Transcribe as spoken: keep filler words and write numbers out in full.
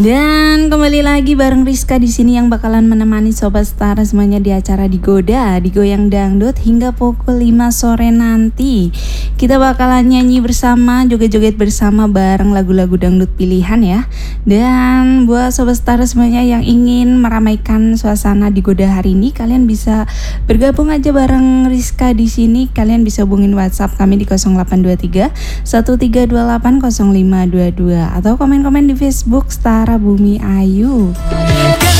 Dan kembali lagi bareng Rizka di sini yang bakalan menemani Sobat Setara semuanya di acara Digoda, Digoyang Dangdut hingga pukul lima sore nanti. Kita bakalan nyanyi bersama, joget-joget bersama bareng lagu-lagu dangdut pilihan ya. Dan buat Sobat Setara semuanya yang ingin meramaikan suasana Digoda hari ini, kalian bisa bergabung aja bareng Rizka di sini. Kalian bisa hubungin WhatsApp kami di nol delapan dua tiga satu tiga dua delapan nol lima dua dua atau komen-komen di Facebook Setara Bumi Ayu.